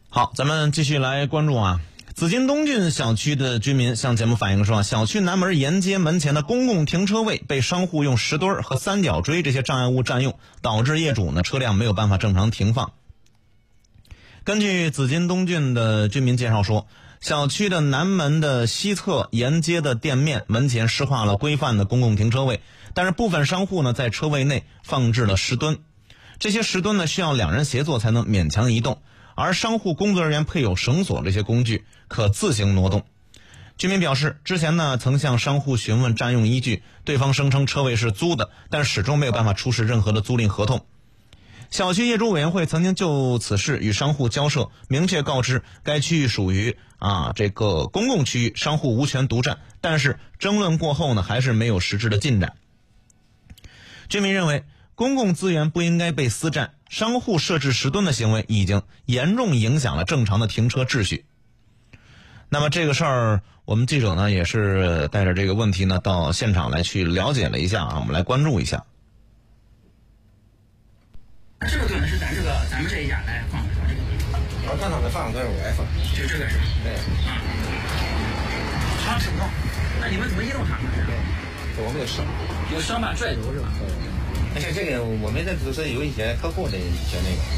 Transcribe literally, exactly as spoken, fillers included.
好，咱们继续来关注啊。紫金东郡小区的居民向节目反映说，小区南门沿街门前的公共停车位被商户用石墩和三角锥这些障碍物占用，导致业主呢车辆没有办法正常停放。根据紫金东郡的居民介绍说，小区的南门的西侧沿街的店面门前施划了规范的公共停车位，但是部分商户呢在车位内放置了石墩，这些石墩呢需要两人协作才能勉强移动，而商户工作人员配有绳索这些工具，可自行挪动。居民表示，之前呢曾向商户询问占用依据，对方声称车位是租的，但始终没有办法出示任何的租赁合同。小区业主委员会曾经就此事与商户交涉，明确告知该区域属于啊这个公共区域，商户无权独占，但是争论过后呢还是没有实质的进展。居民认为，公共资源不应该被私占，商户设置石墩的行为已经严重影响了正常的停车秩序。那么这个事儿，我们记者呢也是带着这个问题呢到现场来去了解了一下啊，我们来关注一下。 这个墩是咱这个咱们这一家来放的是吧？这个我看他们放的都是我来放， 就这个是吧？ 对。 啊。长尺不动，那你们怎么移动它呢？ 这我们有绳， 有绳把拽走是吧？ 而且这个我们这都是有一些客户的一些那个。